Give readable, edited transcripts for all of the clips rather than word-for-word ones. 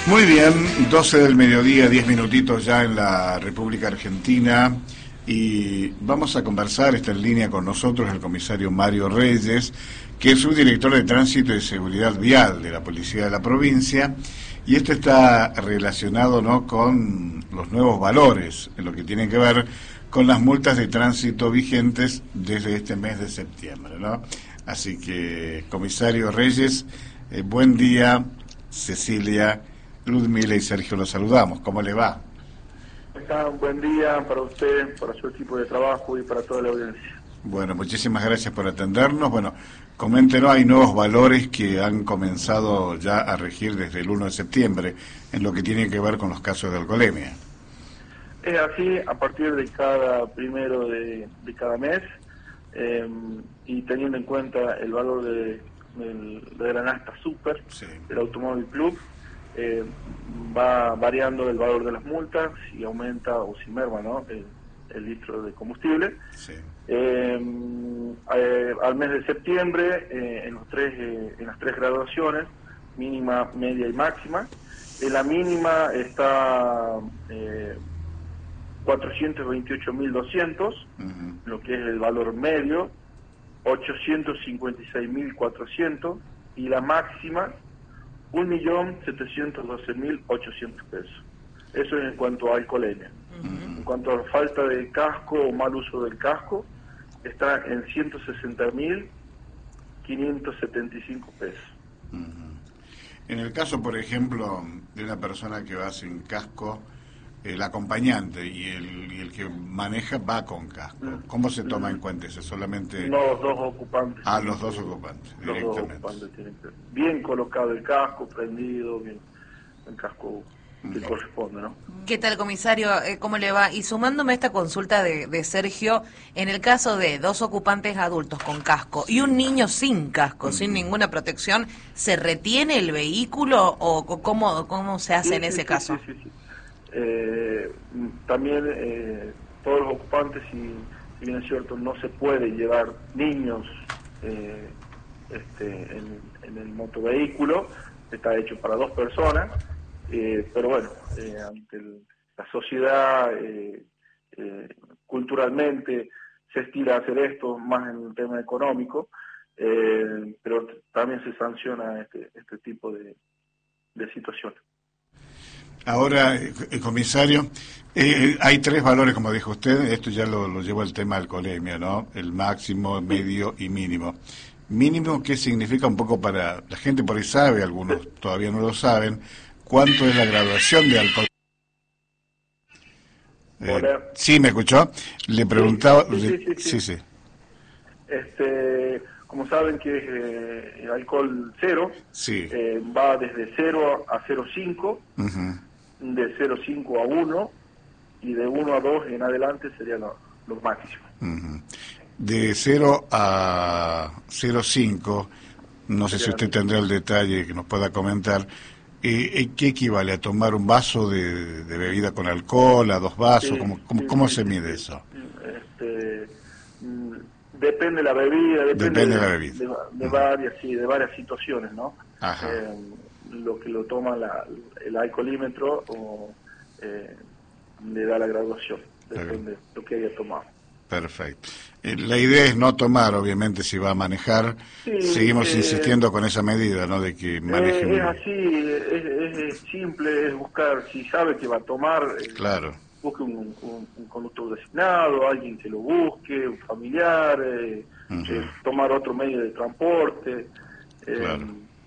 Muy bien, 12 del mediodía, 10 minutitos ya en la República Argentina y vamos a conversar, está en línea con nosotros el comisario Mario Reyes, que es subdirector de Tránsito y Seguridad Vial de la Policía de la provincia, y esto está relacionado, ¿no?, con los nuevos valores, en lo que tiene que ver con las multas de tránsito vigentes desde este mes de septiembre, ¿no? Así que, comisario Reyes, buen día. Cecilia, Ludmila y Sergio, los saludamos. ¿Cómo le va? Un buen día para usted, para su equipo de trabajo y para toda la audiencia. Bueno, muchísimas gracias por atendernos. Bueno, coméntenos, hay nuevos valores que han comenzado ya a regir desde el 1 de septiembre en lo que tiene que ver con los casos de alcoholemia. Es así, a partir de cada primero de cada mes, y teniendo en cuenta el valor de la Nafta Super, Sí. del Automóvil Club, va variando el valor de las multas, si aumenta o si merma, ¿no?, el litro de combustible. Sí. Al mes de septiembre, en las tres graduaciones, mínima, media y máxima, la mínima está 428.200, lo que es el valor medio, 856.400, y la máxima 1.712.800 pesos. Eso es en cuanto a alcoholemia. En cuanto a falta de casco o mal uso del casco, está en 160.575 pesos. En el caso, por ejemplo, de una persona que va sin casco, el acompañante y el que maneja va con casco, ¿cómo se toma en cuenta eso? Solamente... No, los dos ocupantes. los dos ocupantes, Los dos directamente. ocupantes tienen que... Bien colocado el casco, prendido, bien el casco que corresponde, ¿no? ¿Qué tal, comisario? ¿Cómo le va? Y sumándome a esta consulta de Sergio, en el caso de dos ocupantes adultos con casco y un niño sin casco, sin ninguna protección, ¿se retiene el vehículo o cómo se hace en ese caso? Sí. También todos los ocupantes, si bien es cierto, no se puede llevar niños en el motovehículo, está hecho para dos personas, pero bueno, ante la sociedad, culturalmente se estila a hacer esto más en el tema económico, pero también se sanciona este tipo de situaciones. Ahora, comisario, hay tres valores, como dijo usted, esto ya lo lleva el tema de alcoholemia, ¿no? El máximo, medio y mínimo. Mínimo, ¿qué significa un poco para la gente por ahí sabe, algunos todavía no lo saben, cuánto es la graduación de alcohol? ¿Sí me escuchó? Le preguntaba... Sí. Como saben que es el alcohol cero, Sí. Va desde 0 a 0,5, de 0,5 a 1, y de 1 a 2 en adelante serían los máximos. De 0 a 0,5, no sé si usted tendrá el detalle que nos pueda comentar, ¿qué equivale a tomar un vaso de bebida con alcohol, a dos vasos? ¿Cómo se mide eso? Depende de la bebida, depende de la bebida. De varias situaciones, ¿no? Lo que lo toma el alcoholímetro le da la graduación, depende de lo que haya tomado. Perfecto. La idea es no tomar, obviamente, si va a manejar. Seguimos insistiendo con esa medida, ¿no?, de que maneje. Es así, es simple, es buscar, si sabe que va a tomar, claro, busque un conductor designado, alguien que lo busque, un familiar, tomar otro medio de transporte. Claro.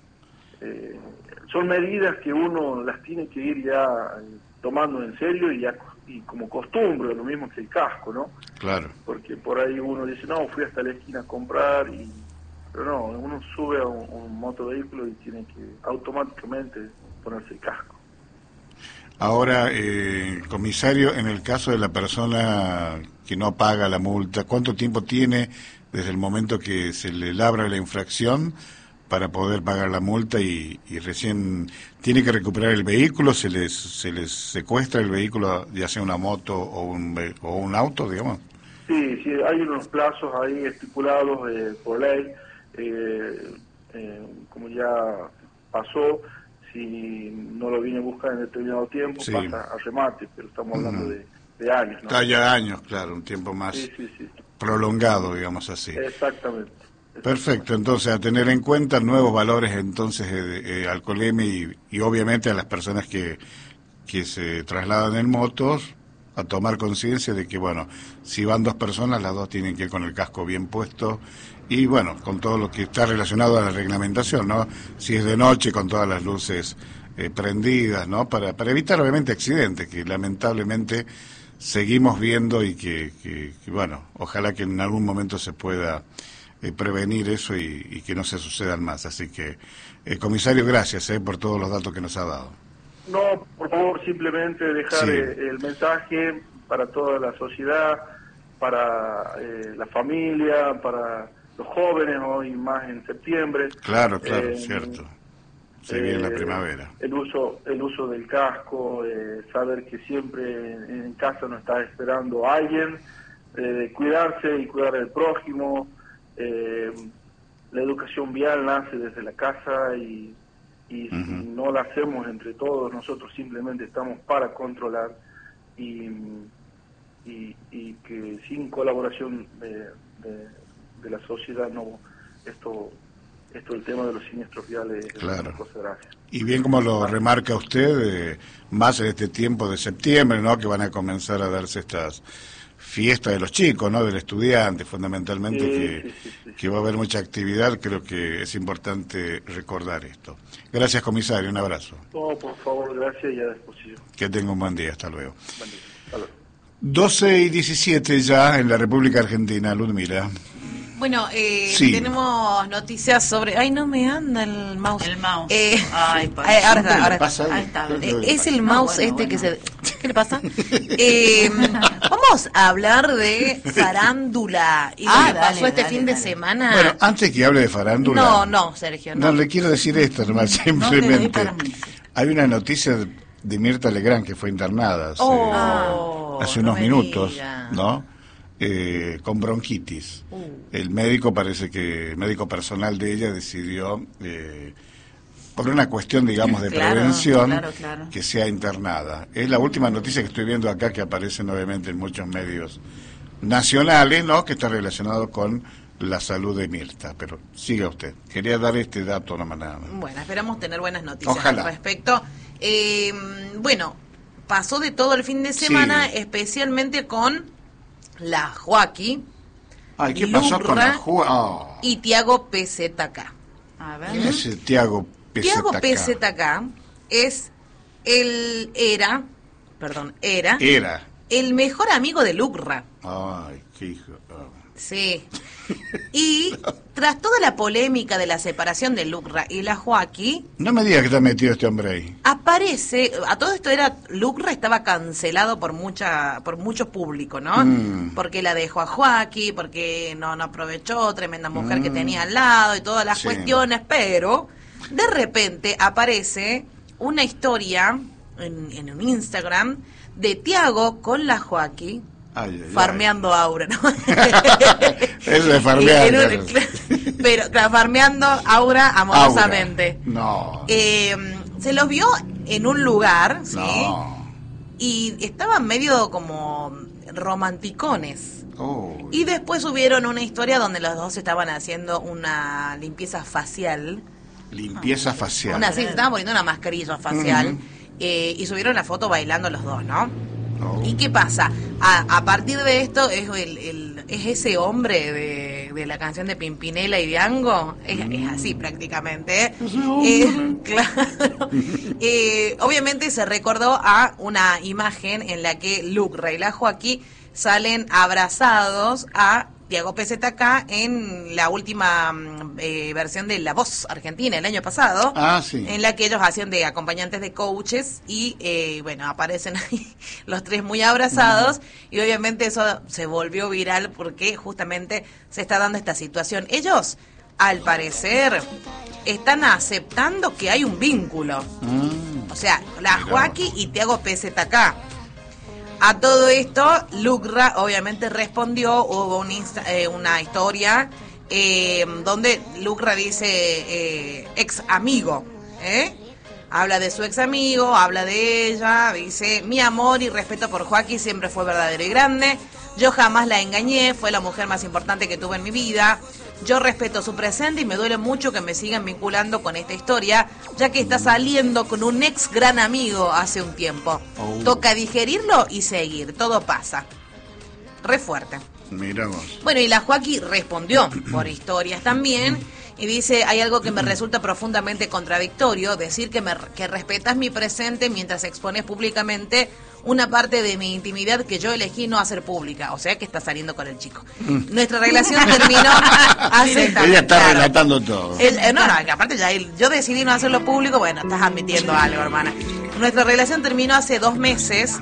Son medidas que uno las tiene que ir ya tomando en serio y como costumbre, lo mismo que el casco, ¿no? Claro. Porque por ahí uno dice, no, fui hasta la esquina a comprar, pero no, uno sube a un motovehículo y tiene que automáticamente ponerse el casco. Ahora, comisario, en el caso de la persona que no paga la multa, ¿cuánto tiempo tiene desde el momento que se le labra la infracción para poder pagar la multa y recién tiene que recuperar el vehículo? ¿Se les secuestra el vehículo, ya sea una moto o un auto, digamos? Sí, hay unos plazos ahí estipulados por ley, como ya pasó, si no lo viene a buscar en determinado tiempo, Sí. pasa a remate, pero estamos hablando de años, ¿no? Está ya años, claro, un tiempo más Sí, sí, sí. prolongado, digamos así. Exactamente. Perfecto, entonces a tener en cuenta nuevos valores entonces alcoholemia y obviamente a las personas que se trasladan en motos a tomar conciencia de que, bueno, si van dos personas, las dos tienen que ir con el casco bien puesto y, bueno, con todo lo que está relacionado a la reglamentación, ¿no? Si es de noche, con todas las luces prendidas, ¿no? Para evitar, obviamente, accidentes que lamentablemente seguimos viendo y que, bueno, ojalá que en algún momento se pueda prevenir eso y que no se sucedan más. Así que, comisario, gracias por todos los datos que nos ha dado. No, por favor, simplemente dejar Sí. el mensaje para toda la sociedad, para la familia, para los jóvenes, hoy más en septiembre. Claro, cierto. Se viene la primavera. El uso del casco, saber que siempre en casa nos está esperando alguien, cuidarse y cuidar del prójimo. La educación vial nace desde la casa y si no la hacemos entre todos, nosotros simplemente estamos para controlar y que sin colaboración de la sociedad no esto el tema de los siniestros viales Claro. es una cosa grave. Y bien como lo remarca usted, más en este tiempo de septiembre, ¿no? Que van a comenzar a darse estas fiestas de los chicos, ¿no? Del estudiante, fundamentalmente, que va a haber mucha actividad. Creo que es importante recordar esto. Gracias, comisario, un abrazo. No, por favor, gracias y a disposición. Que tenga un buen día, hasta luego. Buen día. Hasta luego. 12:17 ya en la República Argentina, Ludmila. Bueno, Sí. tenemos noticias sobre... Ay, no me anda el mouse. El mouse. Ahora pues. está, ¿Qué ahora le pasa está. ahí? Ahí está. Es el mouse bueno. que se... ¿Qué le pasa? Vamos a hablar de farándula y lo que pasó dale, este dale, fin de dale. semana. Bueno, antes que hable de farándula... No, Sergio, No, no. le quiero decir esto, nomás, No te doy simplemente. permiso. Hay una noticia de Mirta Legrand que fue internada hace, hace no unos me minutos, diga. ¿no? Con bronquitis. El médico el médico personal de ella decidió, por una cuestión, digamos, de Claro, prevención, claro. que sea internada. Es la última noticia que estoy viendo acá, que aparece obviamente en muchos medios nacionales, ¿no? Que está relacionado con la salud de Mirta. Pero siga usted. Quería dar este dato nomás nada más. Bueno, esperamos tener buenas noticias Ojalá. al respecto. Bueno, pasó de todo el fin de semana, Sí. especialmente con la Joaquí Ay, ¿qué pasó con la Juá? y Tiago PZK. A ver. ¿Quién es el Tiago PZK? Tiago PZK era Era. el mejor amigo de Lucra. Ay, qué hijo. Sí. Y tras toda la polémica de la separación de Lucra y la Joaquí, No me digas que está metido este hombre ahí. aparece, a todo esto Lucra estaba cancelado por mucho público, ¿no? Porque la dejó a Joaquí, porque no aprovechó, tremenda mujer que tenía al lado y todas las Sí. cuestiones, pero de repente aparece una historia en un Instagram de Tiago con la Joaquí Ay, ay, farmeando Aura, ¿no? Eso es farmear, En claro. pero claro, farmeando Aura amorosamente. No. Se los vio en un lugar, ¿sí? No. Y estaban medio como romanticones. Oh. Y después subieron una historia donde los dos estaban haciendo una limpieza facial. Limpieza facial. Se estaban poniendo una mascarilla facial. Y subieron la foto bailando los dos, ¿no? Oh. ¿Y qué pasa? A partir de esto es es ese hombre de la canción de Pimpinela y Diango, es así prácticamente. Claro. Obviamente se recordó a una imagen en la que Lucra y la Joaquí salen abrazados a Tiago PZK en la última versión de La Voz Argentina el año pasado, Sí. en la que ellos hacían de acompañantes de coaches y bueno, aparecen ahí los tres muy abrazados y obviamente eso se volvió viral porque justamente se está dando esta situación. Ellos, al parecer, están aceptando que hay un vínculo, o sea, la Mirá. Joaquí y Tiago PZK. A todo esto, Lucra obviamente respondió, hubo una historia donde Lucra dice ex amigo, Habla de su ex amigo, habla de ella, dice, mi amor y respeto por Joaquín siempre fue verdadero y grande. Yo jamás la engañé, fue la mujer más importante que tuve en mi vida. Yo respeto su presente y me duele mucho que me sigan vinculando con esta historia, ya que está saliendo con un ex gran amigo hace un tiempo. Toca digerirlo y seguir, todo pasa. Re fuerte. Mira vos. Bueno, y la Joaquín respondió por historias también y dice, hay algo que me resulta profundamente contradictorio, decir que respetas mi presente mientras expones públicamente una parte de mi intimidad que yo elegí no hacer pública, o sea que está saliendo con el chico. Nuestra relación terminó hace... Ella está relatando todo. No, que aparte ya yo decidí no hacerlo público, bueno, estás admitiendo algo, hermana. Nuestra relación terminó hace 2 meses,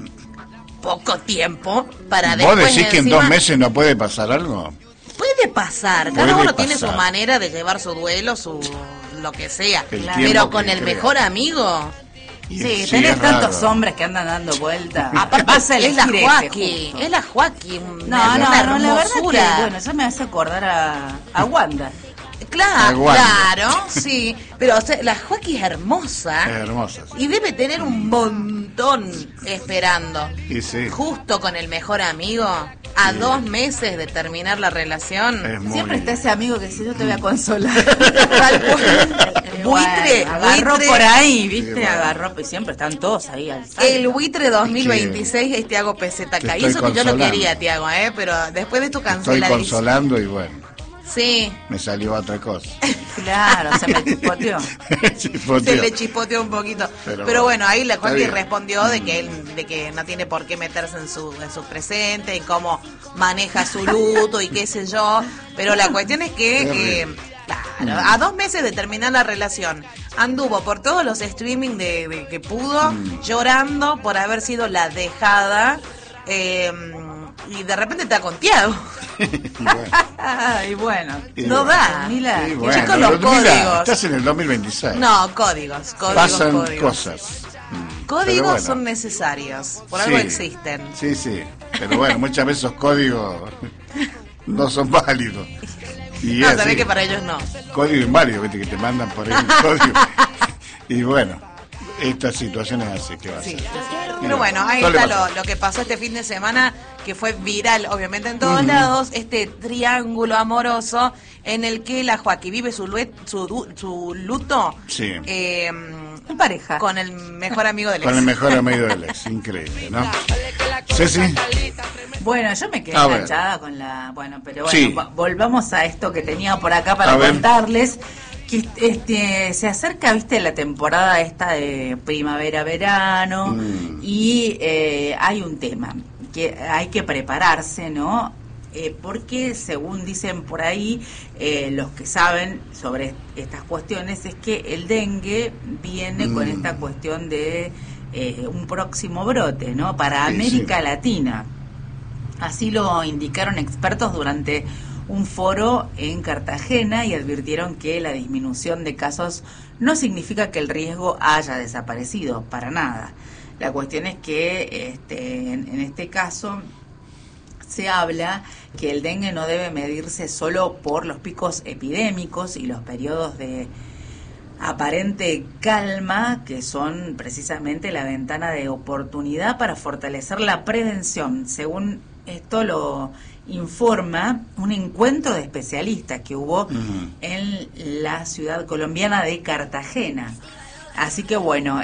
poco tiempo, para después... ¿Vos decís que en 2 meses no puede pasar algo? Puede pasar, cada Puede uno tiene su pasar. manera de llevar su duelo, su lo que sea, El pero tiempo con que el crea. mejor amigo... Sí, Sí, tenés es tantos raro. hombres que andan dando vueltas. Aparte, Vas a es la elegir Joaquín, justo. es la Joaquín. No, una la verdad hermosura. que, bueno, eso me hace acordar a Wanda. Claro, Aguanta. claro, sí. Pero o sea, la Joaquín es hermosa. Es hermosa. Sí. Y debe tener un montón esperando. Y sí. Justo con el mejor amigo, a Sí. 2 meses de terminar la relación. Es muy... Siempre está ese amigo que dice, yo te voy a consolar. Tal cual. Buitre, agarró buitre. por ahí, ¿viste? Sí, bueno. Agarró, pues siempre están todos ahí al El buitre 2026 es Tiago Te PZK. Y estoy eso que yo lo consolando. quería, Tiago, pero después de tu Estoy canceladición. consolando y bueno, Sí, me salió otra cosa. Claro, se me chispoteó. Chipoteó. se le chispoteó un poquito. Pero Pero bueno, ahí la está Joaquín bien. respondió de que él, de que no tiene por qué meterse en su presente, en cómo maneja su luto y qué sé yo. Pero la cuestión es que, claro, a 2 meses de terminar la relación, anduvo por todos los streaming de que pudo, llorando por haber sido la dejada. Y de repente está con Tiago. Ay, bueno. Y No bueno. da. Mila, Y bueno, Chicos, los mira, códigos. estás en el 2026. No, códigos. Pasan Códigos. cosas. Códigos Pero bueno. son necesarios, por Sí. algo existen. Sí, sí. Pero bueno, muchas veces esos códigos no son válidos. Y No, es sabés así. que para ellos no. Código inválido, viste, que te mandan por ahí un código. Y bueno, esta situación es así, que va a Sí. ser. Pero bueno, ahí Suele está pasar. lo que pasó este fin de semana, que fue viral, obviamente, en todos lados, este triángulo amoroso en el que la Joaquín vive su luto Sí. en pareja. con el mejor amigo del Con ex. el mejor amigo del ex, increíble, ¿no? Ceci, Bueno, yo me quedé A ver. enganchada con la... Bueno, pero bueno, Sí. volvamos a esto que tenía por acá para A ver. contarles. Que se acerca, viste, la temporada esta de primavera-verano y hay un tema que hay que prepararse, ¿no? Porque según dicen por ahí los que saben sobre estas cuestiones es que el dengue viene con esta cuestión de un próximo brote, ¿no? Para Sí, América sí. Latina. Así lo indicaron expertos durante un foro en Cartagena y advirtieron que la disminución de casos no significa que el riesgo haya desaparecido, para nada. La cuestión es que en este caso se habla que el dengue no debe medirse solo por los picos epidémicos y los periodos de aparente calma, que son precisamente la ventana de oportunidad para fortalecer la prevención. Según esto lo informa un encuentro de especialistas que hubo en la ciudad colombiana de Cartagena. Así que bueno,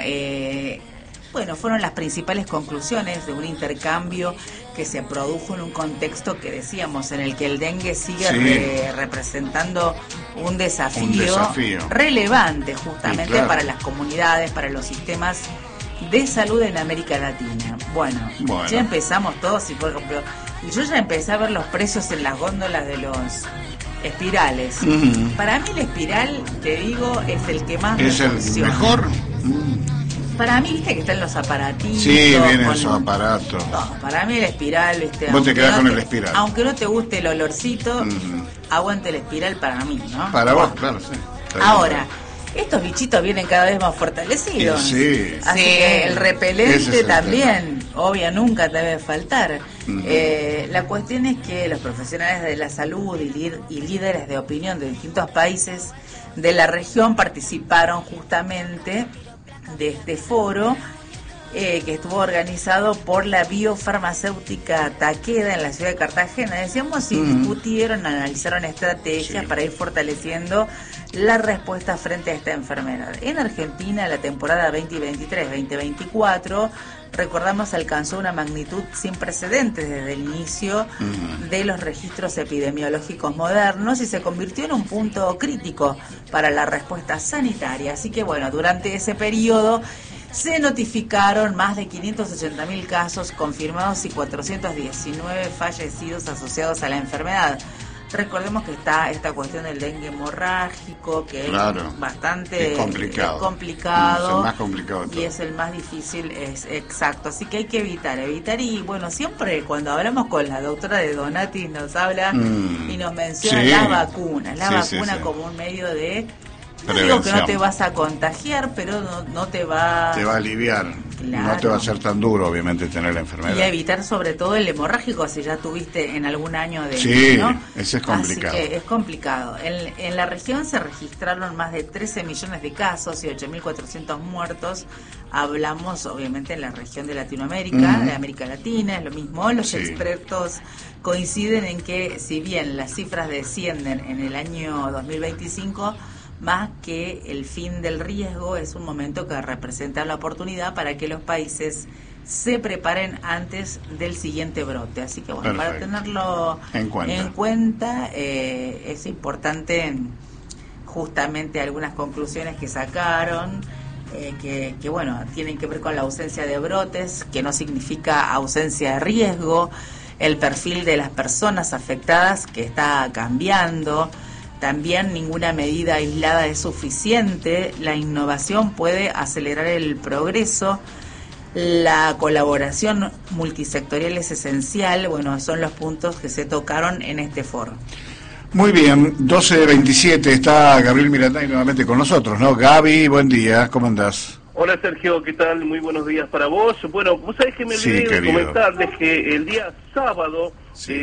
fueron las principales conclusiones de un intercambio que se produjo en un contexto que decíamos, en el que el dengue sigue Sí. representando un desafío, Un desafío. relevante justamente Sí, claro. para las comunidades, para los sistemas de salud en América Latina. Bueno, ya empezamos todos y por ejemplo, yo ya empecé a ver los precios en las góndolas de los espirales. Para mí el espiral, te digo, es el que más es me el funciona. mejor. Para mí, viste que están los aparatitos. Sí, vienen con- esos aparatos. No, para mí el espiral, viste. Vos te aunque quedás no con el espiral. Aunque no te guste el olorcito, aguante el espiral para mí, ¿no? Para vos, claro, sí. Está bien. Ahora, estos bichitos vienen cada vez más fortalecidos. Y sí. Así Sí. que el Ese repelente es el también, obvio, nunca debe faltar. La cuestión es que los profesionales de la salud y líderes de opinión de distintos países de la región participaron justamente de este foro, que estuvo organizado por la biofarmacéutica Takeda en la ciudad de Cartagena. Decíamos, y discutieron, analizaron estrategias para ir fortaleciendo la respuesta frente a esta enfermedad. En Argentina, la temporada 2023-2024, recordamos, alcanzó una magnitud sin precedentes desde el inicio de los registros epidemiológicos modernos y se convirtió en un punto crítico para la respuesta sanitaria. Así que bueno, durante ese periodo se notificaron más de 580.000 casos confirmados y 419 fallecidos asociados a la enfermedad. Recordemos que está esta cuestión del dengue hemorrágico, que es bastante complicado. Es el más complicado de todo. Y es el más difícil, es exacto. Así que hay que evitar. Y bueno, siempre cuando hablamos con la doctora de Donati nos habla y nos menciona las vacunas. La vacuna como un medio de... No digo que no te vas a contagiar, pero no te va... Te va a aliviar. Claro. No te va a ser tan duro, obviamente, tener la enfermedad. Y a evitar sobre todo el hemorrágico, si ya tuviste en algún año de... Sí, ¿no? Ese es complicado. Así que es complicado. En la región se registraron más de 13 millones de casos y 8.400 muertos. Hablamos, obviamente, en la región de Latinoamérica, de América Latina, es lo mismo. Los expertos coinciden en que, si bien las cifras descienden en el año 2025... más que el fin del riesgo, es un momento que representa la oportunidad para que los países se preparen antes del siguiente brote. Así que bueno, para tenerlo en cuenta es importante justamente algunas conclusiones que sacaron, que bueno, tienen que ver con la ausencia de brotes, que no significa ausencia de riesgo, el perfil de las personas afectadas que está cambiando. También ninguna medida aislada es suficiente, la innovación puede acelerar el progreso, la colaboración multisectorial es esencial. Bueno, son los puntos que se tocaron en este foro. Muy bien, 12:27, está Gabriel Miranday nuevamente con nosotros, ¿no? Gaby, buen día, ¿cómo andás? Hola Sergio, ¿qué tal? Muy buenos días para vos. Bueno, vos sabés que me olvidé de comentarles que el día sábado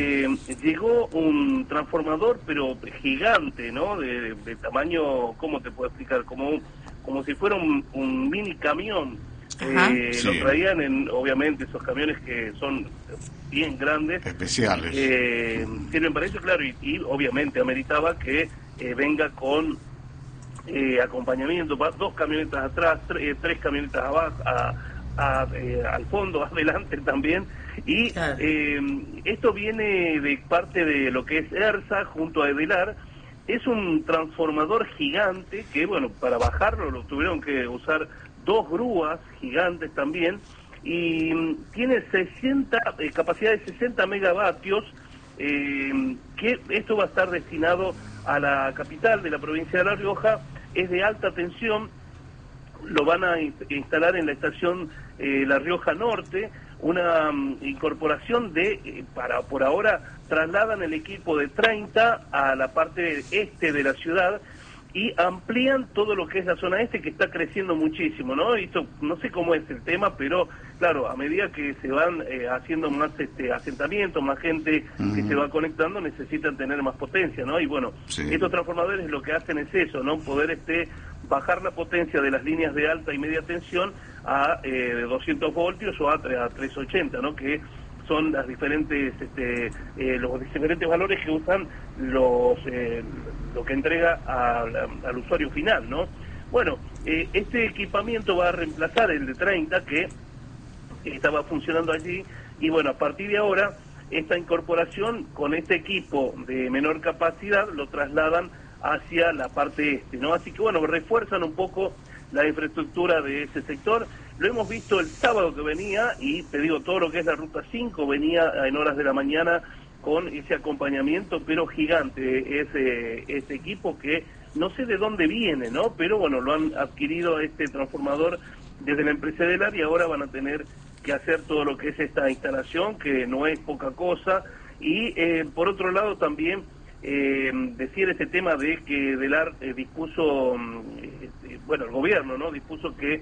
llegó un transformador, pero gigante, ¿no? De tamaño, ¿cómo te puedo explicar? Como si fuera un mini camión. Lo traían obviamente, esos camiones que son bien grandes. Especiales. Sirven para eso, claro, y obviamente ameritaba que venga con... acompañamiento, dos camionetas atrás, tres camionetas abajo, al fondo, adelante también, y esto viene de parte de lo que es ERSA junto a Edelar. Es un transformador gigante que, bueno, para bajarlo lo tuvieron que usar dos grúas gigantes también, y tiene capacidad de 60 megavatios, que esto va a estar destinado a la capital de la provincia de La Rioja. Es de alta tensión, lo van a instalar en la estación La Rioja Norte, una incorporación por ahora trasladan el equipo de 30 a la parte este de la ciudad y amplían todo lo que es la zona este, que está creciendo muchísimo, ¿no? Esto, no sé cómo es el tema, pero claro, a medida que se van haciendo más asentamientos, más gente que se va conectando, necesitan tener más potencia, ¿no? Y bueno, estos transformadores lo que hacen es eso, ¿no? Poder bajar la potencia de las líneas de alta y media tensión a 200 voltios o a 380, ¿no? Que son las diferentes los diferentes valores que usan lo que entrega al usuario final, ¿no? Bueno, este equipamiento va a reemplazar el de 30 que estaba funcionando allí, y bueno, a partir de ahora esta incorporación con este equipo de menor capacidad lo trasladan hacia la parte este, ¿no? Así que bueno, refuerzan un poco la infraestructura de ese sector. Lo hemos visto el sábado que venía, y te digo, todo lo que es la Ruta 5 venía en horas de la mañana con ese acompañamiento, pero gigante, ese equipo que no sé de dónde viene, ¿no? Pero bueno, lo han adquirido este transformador desde la empresa Edelar, y ahora van a tener que hacer todo lo que es esta instalación, que no es poca cosa. Y por otro lado también decir este tema de que Edelar dispuso, bueno, el gobierno, ¿no? Dispuso que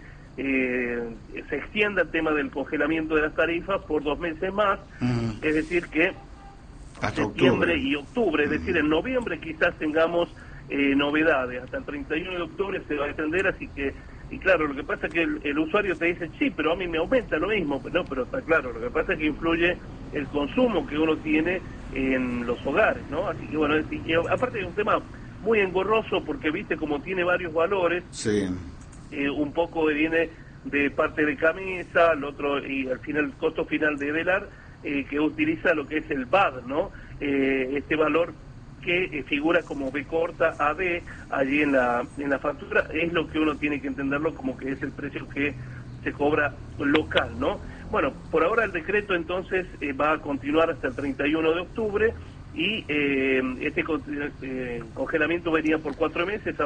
se extienda el tema del congelamiento de las tarifas por 2 meses más, es decir que hasta septiembre y octubre, es decir, en noviembre quizás tengamos novedades, hasta el 31 de octubre se va a extender, así que Y claro, lo que pasa es que el usuario te dice, sí, pero a mí me aumenta lo mismo. No, pero está claro, lo que pasa es que influye el consumo que uno tiene en los hogares, ¿no? Así que bueno, y aparte es un tema muy engorroso porque, viste, como tiene varios valores, Sí. un poco viene de parte de camisa, el otro, y al final el costo final de velar, que utiliza lo que es el VAD, ¿no? Este valor que figura como B corta AB allí en la factura, es lo que uno tiene que entenderlo como que es el precio que se cobra local, ¿no? Bueno, por ahora el decreto entonces va a continuar hasta el 31 de octubre y este congelamiento venía por 4 meses.